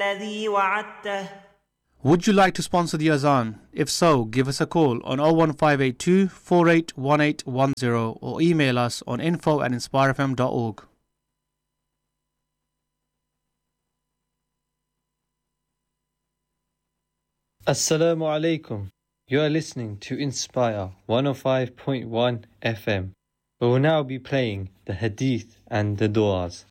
الذي وعدته. Would you like to sponsor the Azan? If so, give us a call on 01582 481810 or email us on info@inspirefm.org. Assalamu alaikum. You are listening to Inspire 105.1 FM. We will now be playing the Hadith and the Du'as.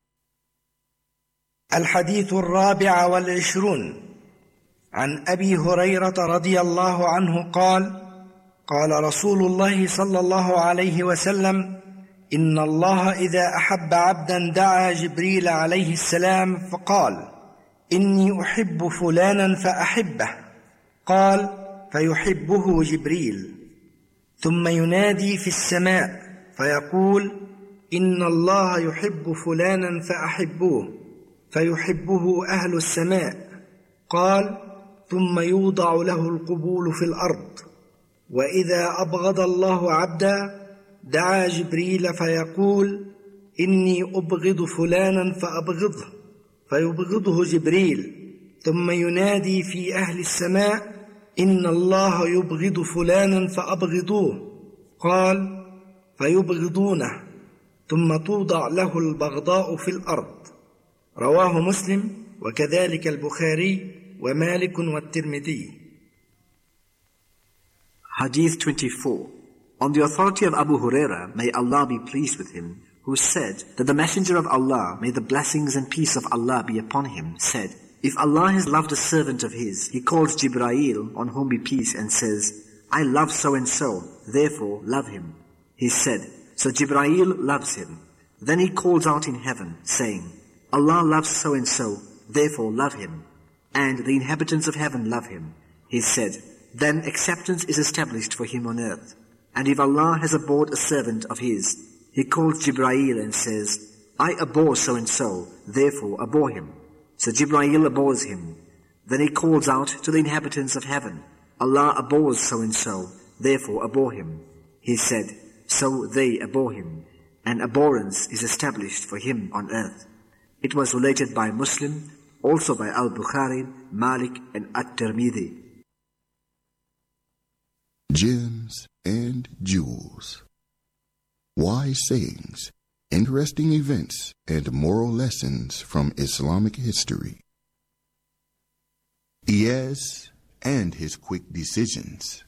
الحديث الرابع والعشرون عن أبي هريرة رضي الله عنه قال قال رسول الله صلى الله عليه وسلم إن الله إذا أحب عبدا دعا جبريل عليه السلام فقال إني أحب فلانا فأحبه قال فيحبه جبريل ثم ينادي في السماء فيقول إن الله يحب فلانا فأحبوه فيحبه أهل السماء قال ثم يوضع له القبول في الأرض وإذا أبغض الله عبدا دعا جبريل فيقول إني أبغض فلانا فأبغضه فيبغضه جبريل ثم ينادي في أهل السماء إن الله يبغض فلانا فأبغضوه قال فيبغضونه ثم توضع له البغضاء في الأرض رواه مسلم وكذلك البخاري ومالك والترمذي. Hadith 24. On the authority of Abu Huraira, may Allah be pleased with him, who said that the Messenger of Allah, may the blessings and peace of Allah be upon him, said, if Allah has loved a servant of his, he calls Jibraeel, on whom be peace, and says, I love so and so, therefore love him. He said, so Jibraeel loves him. Then he calls out in heaven, saying, Allah loves so and so, therefore love him. And the inhabitants of heaven love him. He said, then acceptance is established for him on earth. And if Allah has abhorred a servant of his, he calls Jibraeel and says, I abhor so and so, therefore abhor him. So Jibraeel abhors him. Then he calls out to the inhabitants of heaven, Allah abhors so and so, therefore abhor him. He said, so they abhor him, and abhorrence is established for him on earth. It was related by Muslim, also by Al-Bukhari, Malik and At-Tirmidhi. Gems and Jewels. Wise sayings, interesting events, and moral lessons from Islamic history. Iyas and his quick decisions.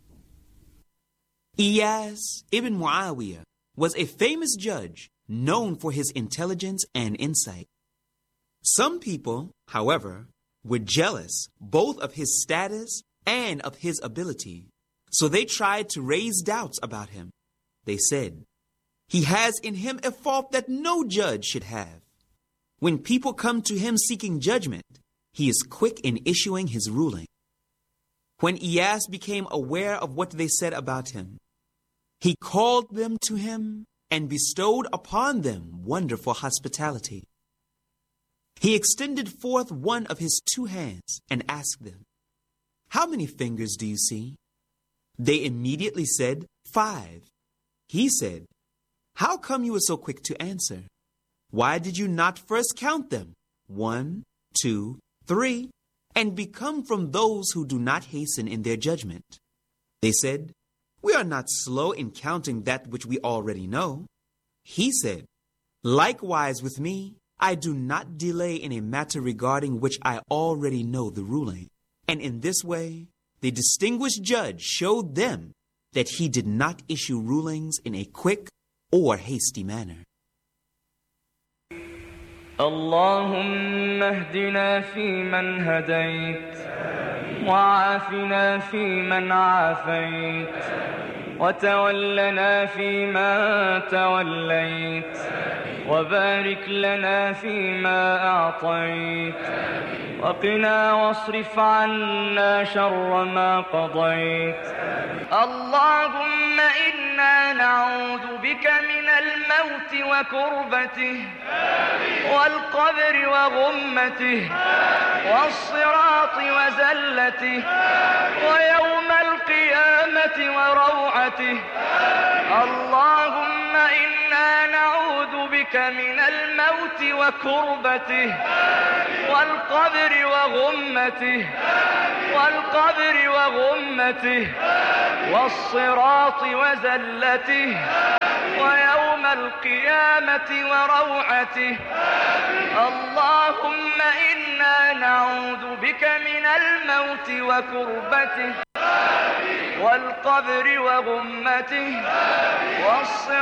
Iyas ibn Muawiyah was a famous judge known for his intelligence and insight. Some people, however, were jealous both of his status and of his ability, so they tried to raise doubts about him. They said, he has in him a fault that no judge should have. When people come to him seeking judgment, he is quick in issuing his ruling. When Iyas became aware of what they said about him, he called them to him and bestowed upon them wonderful hospitality. He extended forth one of his two hands and asked them, how many fingers do you see? They immediately said, 5. He said, how come you were so quick to answer? Why did you not first count them? 1, 2, 3, and become from those who do not hasten in their judgment? They said, we are not slow in counting that which we already know. He said, likewise with me, I do not delay in a matter regarding which I already know the ruling. And in this way, the distinguished judge showed them that he did not issue rulings in a quick or hasty manner. اللهم اهدنا فيمن هديت وعافنا فيمن عافيت وتولنا فيما توليت وبارك لنا فيما أعطيت وقنا واصرف عنا شر ما قضيت اللهم إنا نعوذ بك من الموت وكربته والقبر وغمته والصراط وزلته ويوم القيامة وروعته اللهم إنا نعوذ بك بك من الموت وكربته والقبر وغمته والصراط وزلته ويوم القيامة وروعته. اللهم إنا نعوذ بك من الموت وكربته والقبر وغمته والصراط